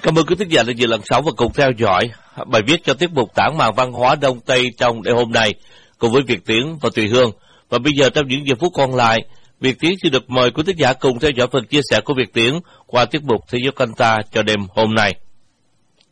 Cảm ơn quý thính giả đã dự làn sóng và cùng theo dõi bài viết cho tiết mục Tản màn văn hóa Đông Tây trong đêm hôm nay cùng với Việt Tiến và Tùy Hương. Và bây giờ trong những giờ phút còn lại, Việt Tiến xin được mời quý thính giả cùng theo dõi phần chia sẻ của Việt Tiến qua tiết mục Thế giới quanh ta cho đêm hôm nay.